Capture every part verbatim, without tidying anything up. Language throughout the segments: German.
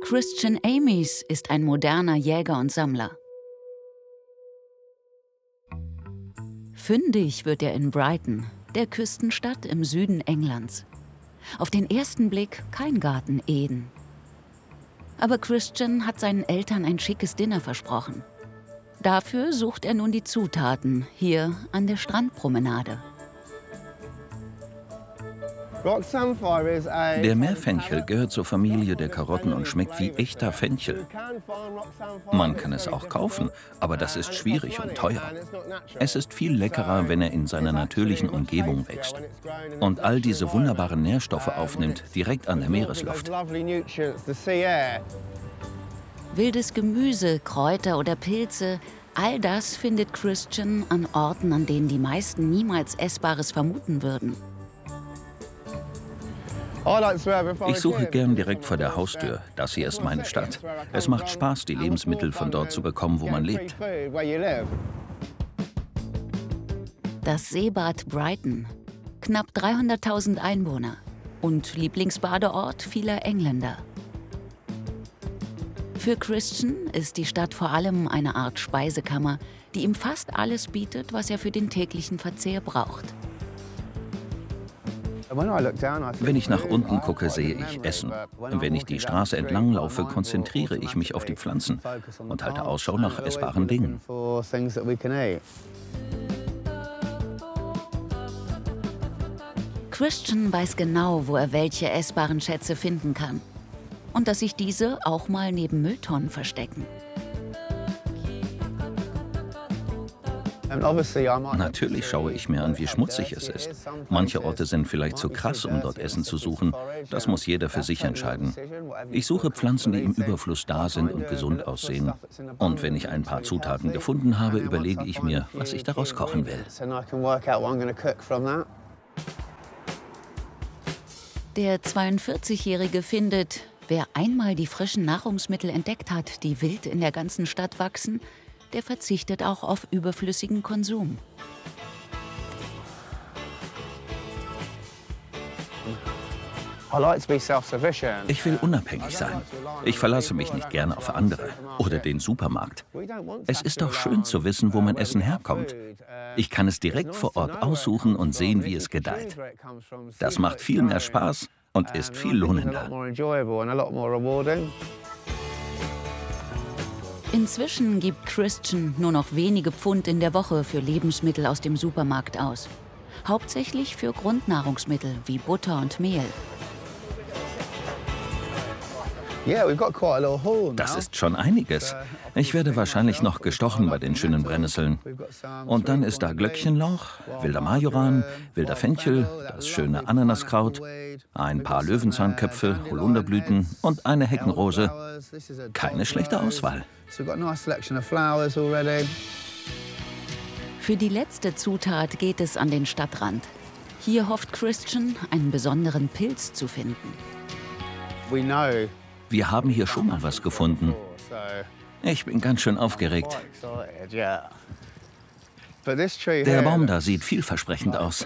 Christian Amies ist ein moderner Jäger und Sammler. Fündig wird er in Brighton, der Küstenstadt im Süden Englands. Auf den ersten Blick kein Garten Eden. Aber Christian hat seinen Eltern ein schickes Dinner versprochen. Dafür sucht er nun die Zutaten hier an der Strandpromenade. Der Meerfenchel gehört zur Familie der Karotten und schmeckt wie echter Fenchel. Man kann es auch kaufen, aber das ist schwierig und teuer. Es ist viel leckerer, wenn er in seiner natürlichen Umgebung wächst und all diese wunderbaren Nährstoffe aufnimmt, direkt an der Meeresluft. Wildes Gemüse, Kräuter oder Pilze, all das findet Christian an Orten, an denen die meisten niemals Essbares vermuten würden. Ich suche gern direkt vor der Haustür. Das hier ist meine Stadt. Es macht Spaß, die Lebensmittel von dort zu bekommen, wo man lebt. Das Seebad Brighton. Knapp dreihunderttausend Einwohner. Und Lieblingsbadeort vieler Engländer. Für Christian ist die Stadt vor allem eine Art Speisekammer, die ihm fast alles bietet, was er für den täglichen Verzehr braucht. Wenn ich nach unten gucke, sehe ich Essen. Wenn ich die Straße entlang laufe, konzentriere ich mich auf die Pflanzen und halte Ausschau nach essbaren Dingen. Christian weiß genau, wo er welche essbaren Schätze finden kann. Und dass sich diese auch mal neben Mülltonnen verstecken. Natürlich schaue ich mir an, wie schmutzig es ist. Manche Orte sind vielleicht zu krass, um dort Essen zu suchen. Das muss jeder für sich entscheiden. Ich suche Pflanzen, die im Überfluss da sind und gesund aussehen. Und wenn ich ein paar Zutaten gefunden habe, überlege ich mir, was ich daraus kochen will. Der zweiundvierzigjährige findet, wer einmal die frischen Nahrungsmittel entdeckt hat, die wild in der ganzen Stadt wachsen, der verzichtet auch auf überflüssigen Konsum. Ich will unabhängig sein. Ich verlasse mich nicht gerne auf andere oder den Supermarkt. Es ist doch schön zu wissen, wo mein Essen herkommt. Ich kann es direkt vor Ort aussuchen und sehen, wie es gedeiht. Das macht viel mehr Spaß und ist viel lohnender. Inzwischen gibt Christian nur noch wenige Pfund in der Woche für Lebensmittel aus dem Supermarkt aus. Hauptsächlich für Grundnahrungsmittel wie Butter und Mehl. Das ist schon einiges. Ich werde wahrscheinlich noch gestochen bei den schönen Brennnesseln. Und dann ist da Glöckchenlauch, wilder Majoran, wilder Fenchel, das schöne Ananaskraut, ein paar Löwenzahnköpfe, Holunderblüten und eine Heckenrose. Keine schlechte Auswahl. Für die letzte Zutat geht es an den Stadtrand. Hier hofft Christian, einen besonderen Pilz zu finden. Wir haben hier schon mal was gefunden. Ich bin ganz schön aufgeregt. Der Baum da sieht vielversprechend aus.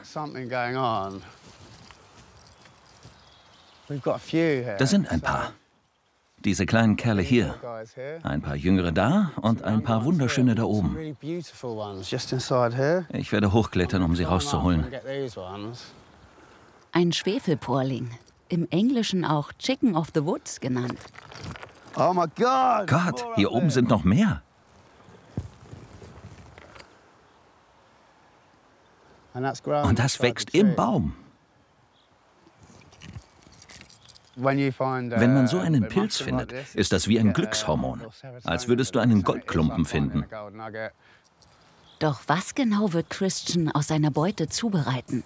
Da sind ein paar. Diese kleinen Kerle hier. Ein paar jüngere da und ein paar wunderschöne da oben. Ich werde hochklettern, um sie rauszuholen. Ein Schwefelporling. Im Englischen auch Chicken of the Woods genannt. Oh mein Gott! Gott, hier oben sind noch mehr. Und das wächst im Baum. Wenn man so einen Pilz findet, ist das wie ein Glückshormon. Als würdest du einen Goldklumpen finden. Doch was genau wird Christian aus seiner Beute zubereiten?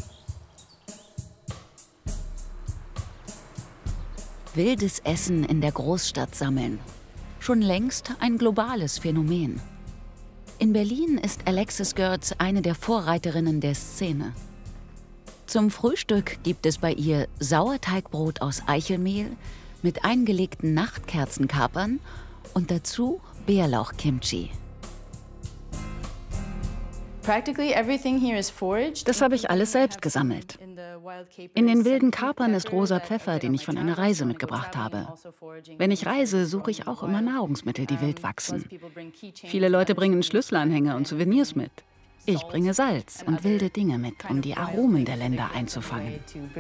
Wildes Essen in der Großstadt sammeln. Schon längst ein globales Phänomen. In Berlin ist Alexis Goertz eine der Vorreiterinnen der Szene. Zum Frühstück gibt es bei ihr Sauerteigbrot aus Eichelmehl mit eingelegten Nachtkerzenkapern und dazu Bärlauch-Kimchi. Das habe ich alles selbst gesammelt. In den wilden Kapern ist rosa Pfeffer, den ich von einer Reise mitgebracht habe. Wenn ich reise, suche ich auch immer Nahrungsmittel, die wild wachsen. Viele Leute bringen Schlüsselanhänger und Souvenirs mit. Ich bringe Salz und wilde Dinge mit, um die Aromen der Länder einzufangen.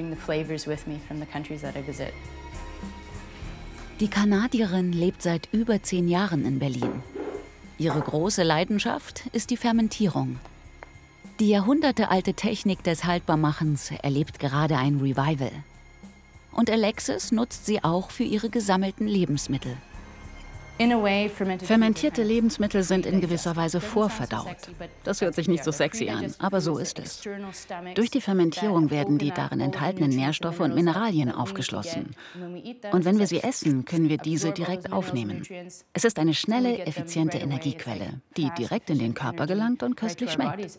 Die Kanadierin lebt seit über zehn Jahren in Berlin. Ihre große Leidenschaft ist die Fermentierung. Die jahrhundertealte Technik des Haltbarmachens erlebt gerade ein Revival. Und Alexis nutzt sie auch für ihre gesammelten Lebensmittel. Fermentierte Lebensmittel sind in gewisser Weise vorverdaut. Das hört sich nicht so sexy an, aber so ist es. Durch die Fermentierung werden die darin enthaltenen Nährstoffe und Mineralien aufgeschlossen. Und wenn wir sie essen, können wir diese direkt aufnehmen. Es ist eine schnelle, effiziente Energiequelle, die direkt in den Körper gelangt und köstlich schmeckt.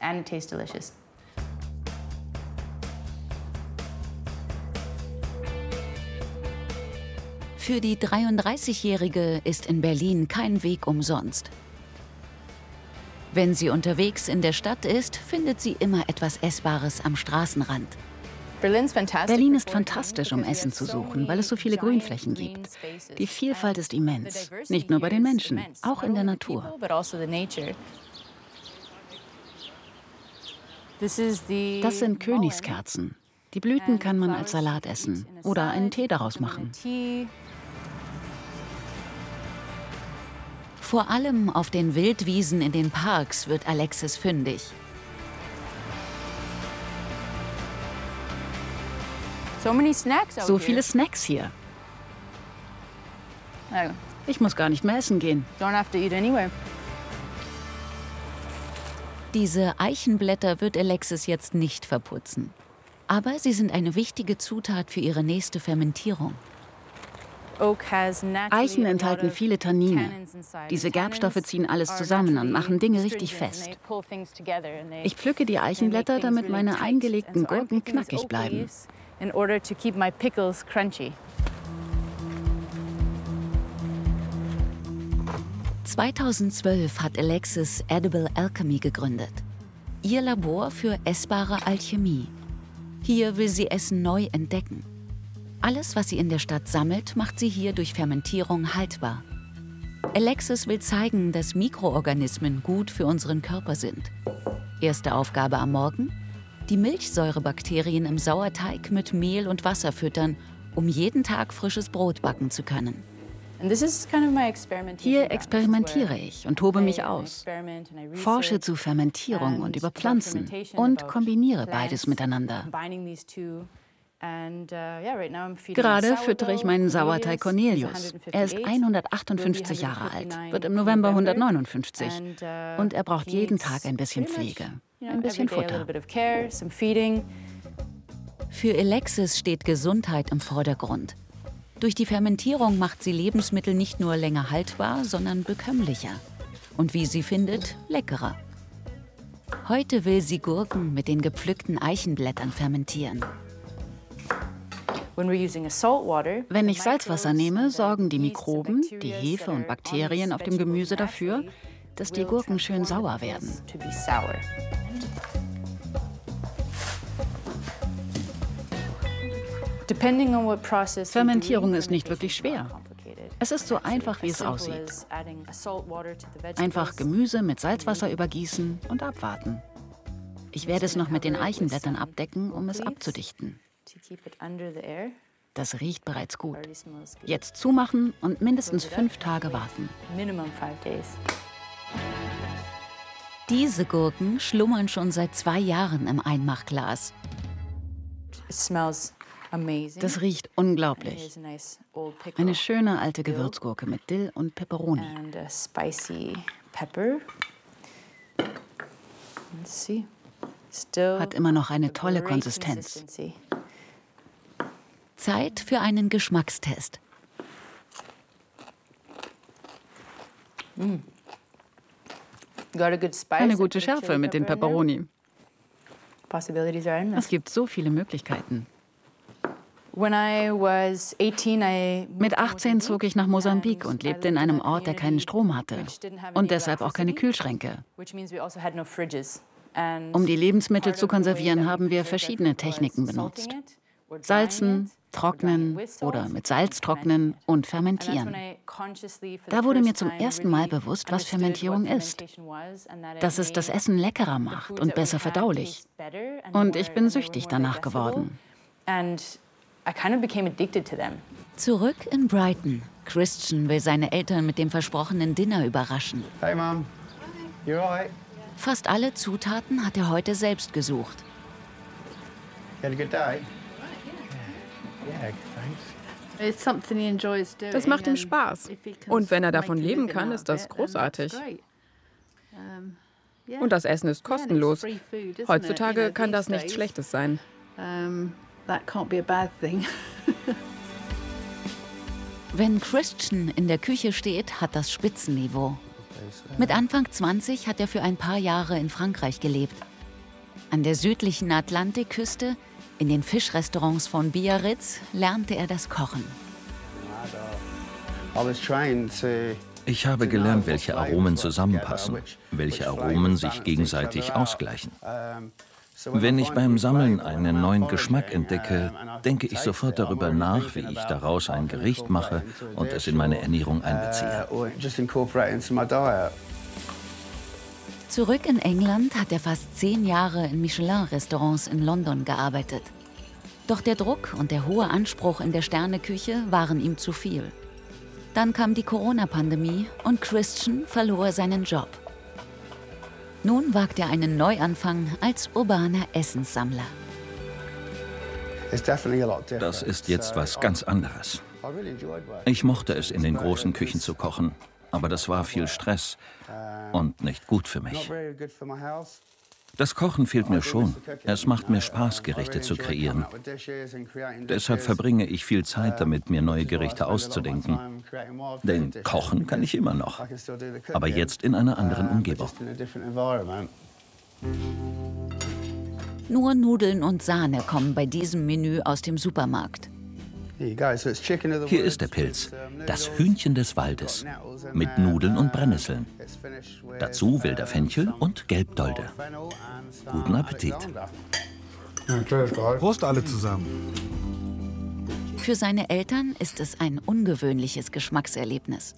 Für die dreiunddreißigjährige ist in Berlin kein Weg umsonst. Wenn sie unterwegs in der Stadt ist, findet sie immer etwas Essbares am Straßenrand. Berlin ist fantastisch, um Essen zu suchen, weil es so viele Grünflächen gibt. Die Vielfalt ist immens, nicht nur bei den Menschen, auch in der Natur. Das sind Königskerzen. Die Blüten kann man als Salat essen oder einen Tee daraus machen. Vor allem auf den Wildwiesen in den Parks wird Alexis fündig. So viele Snacks hier. Ich muss gar nicht mehr essen gehen. Diese Eichenblätter wird Alexis jetzt nicht verputzen. Aber sie sind eine wichtige Zutat für ihre nächste Fermentierung. Eichen enthalten viele Tannine. Diese Gerbstoffe ziehen alles zusammen und machen Dinge richtig fest. Ich pflücke die Eichenblätter, damit meine eingelegten Gurken knackig bleiben. zweitausendzwölf hat Alexis Edible Alchemy gegründet. Ihr Labor für essbare Alchemie. Hier will sie Essen neu entdecken. Alles, was sie in der Stadt sammelt, macht sie hier durch Fermentierung haltbar. Alexis will zeigen, dass Mikroorganismen gut für unseren Körper sind. Erste Aufgabe am Morgen: die Milchsäurebakterien im Sauerteig mit Mehl und Wasser füttern, um jeden Tag frisches Brot backen zu können. Hier experimentiere ich und tobe mich aus, forsche zu Fermentierung und über Pflanzen und kombiniere beides miteinander. Gerade füttere ich meinen Sauerteig Cornelius. Er ist hundertachtundfünfzig Jahre alt, wird im November hundertneunundfünfzig und er braucht jeden Tag ein bisschen Pflege, ein bisschen Futter. Für Alexis steht Gesundheit im Vordergrund. Durch die Fermentierung macht sie Lebensmittel nicht nur länger haltbar, sondern bekömmlicher. Und wie sie findet, leckerer. Heute will sie Gurken mit den gepflückten Eichenblättern fermentieren. Wenn ich Salzwasser nehme, sorgen die Mikroben, die Hefe und Bakterien auf dem Gemüse dafür, dass die Gurken schön sauer werden. Fermentierung ist nicht wirklich schwer. Es ist so einfach, wie es aussieht. Einfach Gemüse mit Salzwasser übergießen und abwarten. Ich werde es noch mit den Eichenblättern abdecken, um es abzudichten. Das riecht bereits gut. Jetzt zumachen und mindestens fünf Tage warten. Diese Gurken schlummern schon seit zwei Jahren im Einmachglas. Das riecht unglaublich. Eine schöne alte Gewürzgurke mit Dill und Peperoni. Hat immer noch eine tolle Konsistenz. Zeit für einen Geschmackstest. Eine gute Schärfe mit den Peperoni. Es gibt so viele Möglichkeiten. Mit achtzehn zog ich nach Mosambik und lebte in einem Ort, der keinen Strom hatte und deshalb auch keine Kühlschränke. Um die Lebensmittel zu konservieren, haben wir verschiedene Techniken benutzt. Salzen, trocknen oder mit Salz trocknen und fermentieren. Da wurde mir zum ersten Mal bewusst, was Fermentierung ist. Dass es das Essen leckerer macht und besser verdaulich. Und ich bin süchtig danach geworden. Zurück in Brighton. Christian will seine Eltern mit dem versprochenen Dinner überraschen. Hey Mom, you alright? Fast alle Zutaten hat er heute selbst gesucht. You had a good day? Das macht ihm Spaß. Und wenn er davon leben kann, ist das großartig. Und das Essen ist kostenlos. Heutzutage kann das nichts Schlechtes sein. Wenn Christian in der Küche steht, hat das Spitzenniveau. Mit Anfang zwanzig hat er für ein paar Jahre in Frankreich gelebt. An der südlichen Atlantikküste, in den Fischrestaurants von Biarritz, lernte er das Kochen. Ich habe gelernt, welche Aromen zusammenpassen, welche Aromen sich gegenseitig ausgleichen. Wenn ich beim Sammeln einen neuen Geschmack entdecke, denke ich sofort darüber nach, wie ich daraus ein Gericht mache und es in meine Ernährung einbeziehe. Zurück in England hat er fast zehn Jahre in Michelin-Restaurants in London gearbeitet. Doch der Druck und der hohe Anspruch in der Sterneküche waren ihm zu viel. Dann kam die Corona-Pandemie und Christian verlor seinen Job. Nun wagt er einen Neuanfang als urbaner Essenssammler. Das ist jetzt was ganz anderes. Ich mochte es, in den großen Küchen zu kochen, aber das war viel Stress und nicht gut für mich. Das Kochen fehlt mir schon. Es macht mir Spaß, Gerichte zu kreieren. Deshalb verbringe ich viel Zeit damit, mir neue Gerichte auszudenken. Denn kochen kann ich immer noch, aber jetzt in einer anderen Umgebung. Nur Nudeln und Sahne kommen bei diesem Menü aus dem Supermarkt. Hier ist der Pilz, das Hühnchen des Waldes, mit Nudeln und Brennnesseln. Dazu wilder Fenchel und Gelbdolde. Guten Appetit. Prost alle zusammen. Für seine Eltern ist es ein ungewöhnliches Geschmackserlebnis.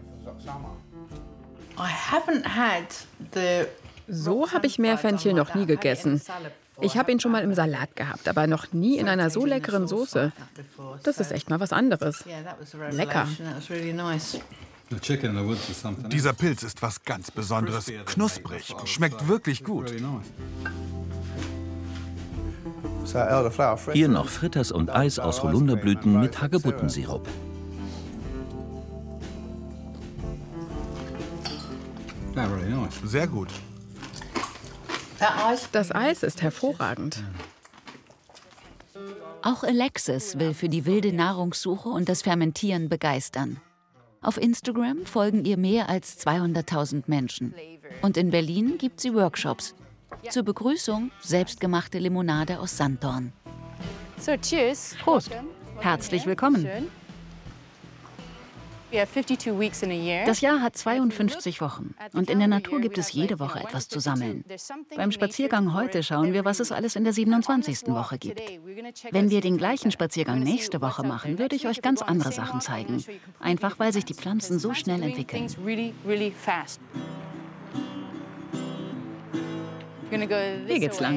So habe ich Meerfenchel noch nie gegessen. Ich habe ihn schon mal im Salat gehabt, aber noch nie in einer so leckeren Soße. Das ist echt mal was anderes. Lecker. Dieser Pilz ist was ganz Besonderes. Knusprig. Schmeckt wirklich gut. Hier noch Fritters und Eis aus Holunderblüten mit Hagebuttensirup. Sehr gut. Das Eis ist hervorragend. Auch Alexis will für die wilde Nahrungssuche und das Fermentieren begeistern. Auf Instagram folgen ihr mehr als zweihunderttausend Menschen. Und in Berlin gibt sie Workshops. Zur Begrüßung selbstgemachte Limonade aus Sanddorn. So, cheers. Prost. Herzlich willkommen. Das Jahr hat zweiundfünfzig Wochen und in der Natur gibt es jede Woche etwas zu sammeln. Beim Spaziergang heute schauen wir, was es alles in der siebenundzwanzigsten Woche gibt. Wenn wir den gleichen Spaziergang nächste Woche machen, würde ich euch ganz andere Sachen zeigen. Einfach weil sich die Pflanzen so schnell entwickeln. Hier geht's lang.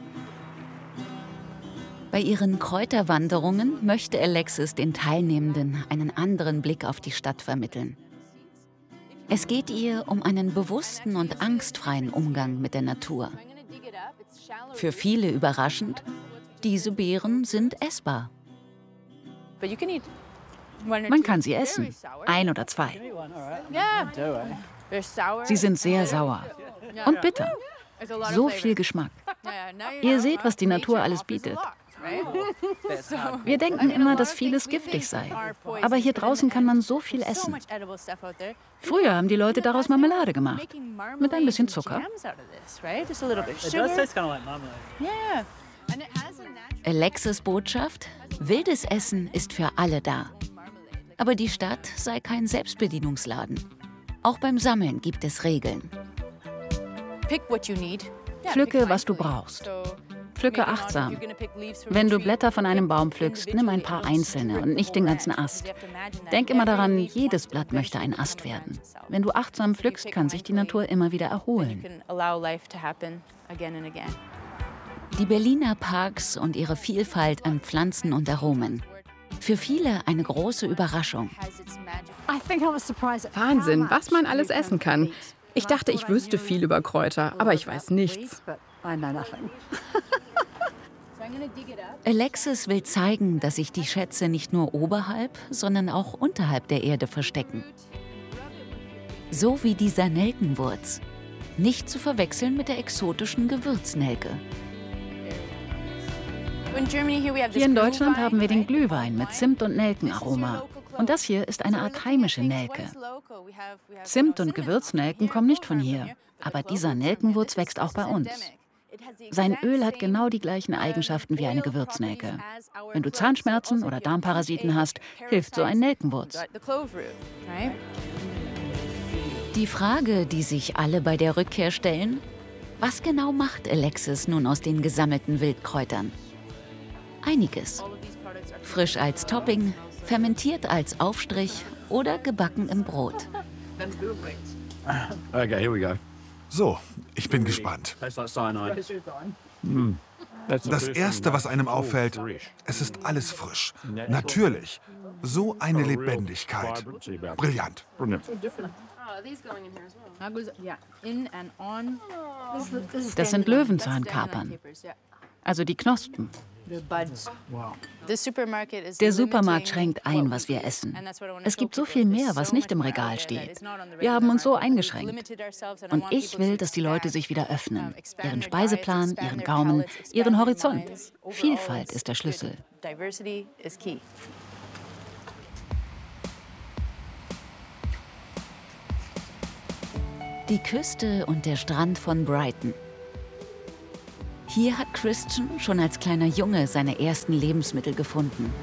Bei ihren Kräuterwanderungen möchte Alexis den Teilnehmenden einen anderen Blick auf die Stadt vermitteln. Es geht ihr um einen bewussten und angstfreien Umgang mit der Natur. Für viele überraschend, diese Beeren sind essbar. Man kann sie essen, ein oder zwei. Sie sind sehr sauer und bitter. So viel Geschmack. Ihr seht, was die Natur alles bietet. Wir denken immer, dass vieles giftig sei. Aber hier draußen kann man so viel essen. Früher haben die Leute daraus Marmelade gemacht. Mit ein bisschen Zucker. Alexis Botschaft: Wildes Essen ist für alle da. Aber die Stadt sei kein Selbstbedienungsladen. Auch beim Sammeln gibt es Regeln. Pflücke, was du brauchst. Pflücke achtsam. Wenn du Blätter von einem Baum pflückst, nimm ein paar einzelne und nicht den ganzen Ast. Denk immer daran, jedes Blatt möchte ein Ast werden. Wenn du achtsam pflückst, kann sich die Natur immer wieder erholen. Die Berliner Parks und ihre Vielfalt an Pflanzen und Aromen. Für viele eine große Überraschung. Wahnsinn, was man alles essen kann. Ich dachte, ich wüsste viel über Kräuter, aber ich weiß nichts. Alexis will zeigen, dass sich die Schätze nicht nur oberhalb, sondern auch unterhalb der Erde verstecken. So wie dieser Nelkenwurz. Nicht zu verwechseln mit der exotischen Gewürznelke. Hier in Deutschland haben wir den Glühwein mit Zimt- und Nelkenaroma. Und das hier ist eine Art heimische Nelke. Zimt- und Gewürznelken kommen nicht von hier, aber dieser Nelkenwurz wächst auch bei uns. Sein Öl hat genau die gleichen Eigenschaften wie eine Gewürznelke. Wenn du Zahnschmerzen oder Darmparasiten hast, hilft so ein Nelkenwurz. Die Frage, die sich alle bei der Rückkehr stellen: Was genau macht Alexis nun aus den gesammelten Wildkräutern? Einiges. Frisch als Topping, fermentiert als Aufstrich oder gebacken im Brot. Okay, here we go. So, ich bin gespannt. Das Erste, was einem auffällt, es ist alles frisch. Natürlich. So eine Lebendigkeit. Brillant. Das sind Löwenzahnkapern. Also die Knospen. Der Supermarkt schränkt ein, was wir essen. Es gibt so viel mehr, was nicht im Regal steht. Wir haben uns so eingeschränkt. Und ich will, dass die Leute sich wieder öffnen. Ihren Speiseplan, ihren Gaumen, ihren Horizont. Vielfalt ist der Schlüssel. Die Küste und der Strand von Brighton. Hier hat Christian schon als kleiner Junge seine ersten Lebensmittel gefunden.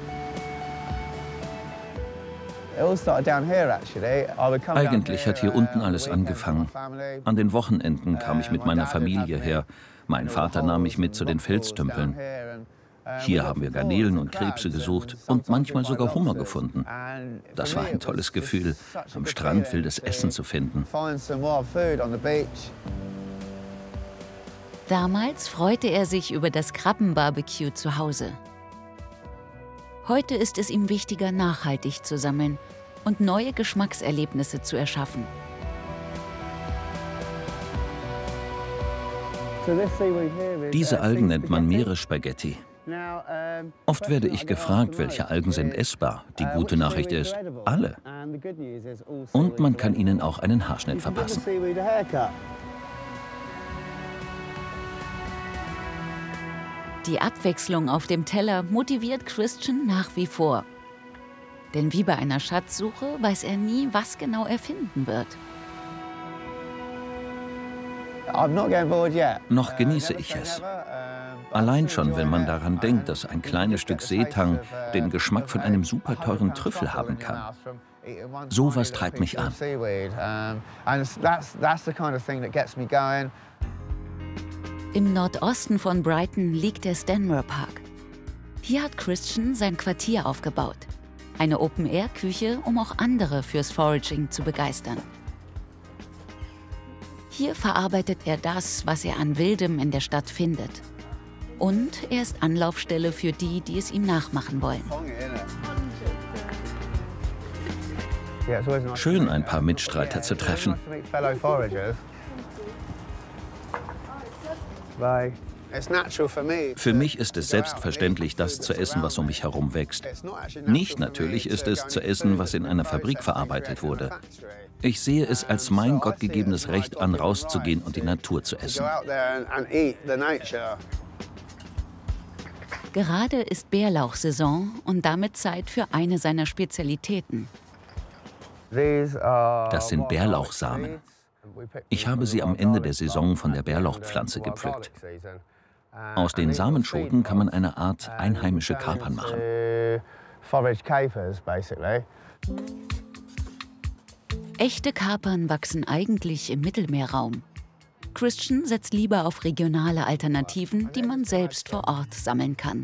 Eigentlich hat hier unten alles angefangen. An den Wochenenden kam ich mit meiner Familie her. Mein Vater nahm mich mit zu den Felstümpeln. Hier haben wir Garnelen und Krebse gesucht und manchmal sogar Hummer gefunden. Das war ein tolles Gefühl, am Strand wildes Essen zu finden. Damals freute er sich über das Krabbenbarbecue zu Hause. Heute ist es ihm wichtiger, nachhaltig zu sammeln und neue Geschmackserlebnisse zu erschaffen. Diese Algen nennt man Meeresspaghetti. Oft werde ich gefragt, welche Algen sind essbar. Die gute Nachricht ist, alle. Und man kann ihnen auch einen Haarschnitt verpassen. Die Abwechslung auf dem Teller motiviert Christian nach wie vor. Denn wie bei einer Schatzsuche weiß er nie, was genau er finden wird. Noch genieße ich es. Allein schon, wenn man daran denkt, dass ein kleines Stück Seetang den Geschmack von einem super teuren Trüffel haben kann. Sowas treibt mich an. Im Nordosten von Brighton liegt der Stanmore Park. Hier hat Christian sein Quartier aufgebaut. Eine Open-Air-Küche, um auch andere fürs Foraging zu begeistern. Hier verarbeitet er das, was er an Wildem in der Stadt findet. Und er ist Anlaufstelle für die, die es ihm nachmachen wollen. Schön, ein paar Mitstreiter zu treffen. Für mich ist es selbstverständlich, das zu essen, was um mich herum wächst. Nicht natürlich ist es zu essen, was in einer Fabrik verarbeitet wurde. Ich sehe es als mein gottgegebenes Recht an, rauszugehen und die Natur zu essen. Gerade ist Bärlauchsaison und damit Zeit für eine seiner Spezialitäten. Das sind Bärlauchsamen. Ich habe sie am Ende der Saison von der Bärlauchpflanze gepflückt. Aus den Samenschoten kann man eine Art einheimische Kapern machen. Echte Kapern wachsen eigentlich im Mittelmeerraum. Christian setzt lieber auf regionale Alternativen, die man selbst vor Ort sammeln kann.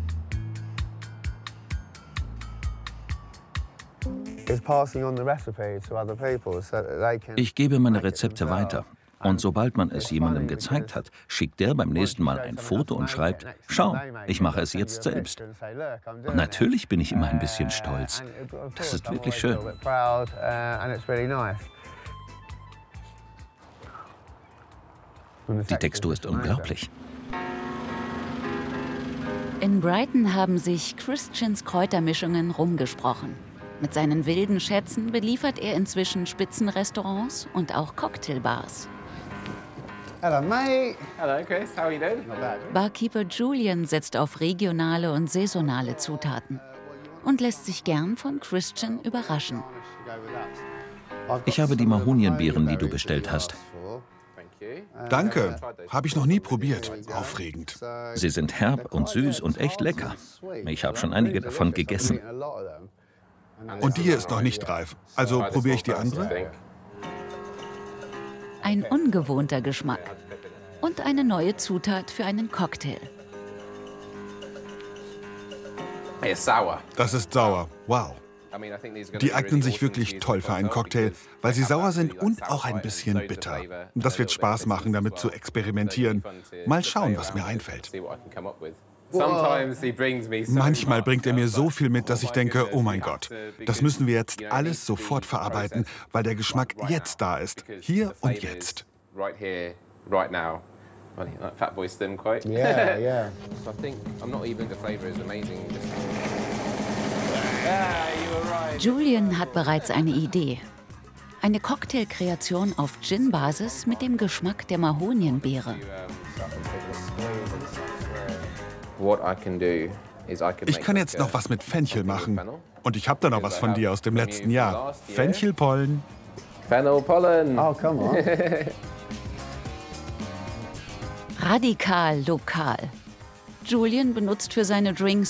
Ich gebe meine Rezepte weiter. Und sobald man es jemandem gezeigt hat, schickt der beim nächsten Mal ein Foto und schreibt, schau, ich mache es jetzt selbst. Und natürlich bin ich immer ein bisschen stolz. Das ist wirklich schön. Die Textur ist unglaublich. In Brighton haben sich Christians Kräutermischungen rumgesprochen. Mit seinen wilden Schätzen beliefert er inzwischen Spitzenrestaurants und auch Cocktailbars. Hello, mate. Hello, Chris. How are you doing? Barkeeper Julian setzt auf regionale und saisonale Zutaten und lässt sich gern von Christian überraschen. Ich habe die Mahonienbeeren, die du bestellt hast. Danke. Habe ich noch nie probiert. Aufregend. Sie sind herb und süß und echt lecker. Ich habe schon einige davon gegessen. Und die hier ist noch nicht reif. Also probiere ich die andere? Ein ungewohnter Geschmack und eine neue Zutat für einen Cocktail. Das ist sauer. Wow. Die eignen sich wirklich toll für einen Cocktail, weil sie sauer sind und auch ein bisschen bitter. Das wird Spaß machen, damit zu experimentieren. Mal schauen, was mir einfällt. Manchmal bringt er mir so viel mit, dass ich denke, oh mein Gott, das müssen wir jetzt alles sofort verarbeiten, weil der Geschmack jetzt da ist, hier und jetzt. Yeah, yeah. Julian hat bereits eine Idee. Eine Cocktailkreation auf Gin-Basis mit dem Geschmack der Mahonienbeere. Ich kann jetzt noch was mit Fenchel machen. Und ich habe da noch was von dir aus dem letzten Jahr. Fenchelpollen. Fennelpollen. Oh, come on. Radikal lokal. Julian benutzt für seine Drinks